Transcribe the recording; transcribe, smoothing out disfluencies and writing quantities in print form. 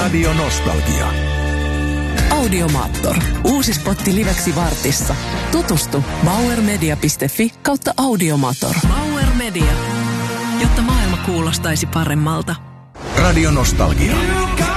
Radio Nostalgia. Audiomaattor. Uusi spotti liveksi vartissa. Tutustu bauermedia.fi/audiomator. Bauer Media. Jotta maailma kuulostaisi paremmalta. Radio Nostalgia.